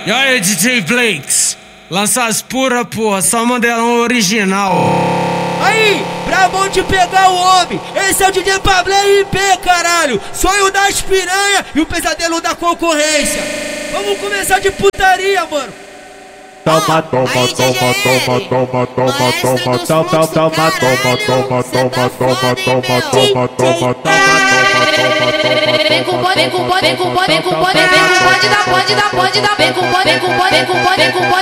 E aí, DJ Blakes? Lança as pura, porra, só modelão original. Aí, brabão de pegar o homem. Esse é o DJ Pablo RP, caralho. Sonho das piranha e o pesadelo da concorrência. Vamos começar de putaria, mano. Toma, toma, toma, toma, toma, toma, toma, toma, toma, toma, toma, toma, toma, toma, toma, Vem com o bonde da, vem com o bonde da, vem com o bonde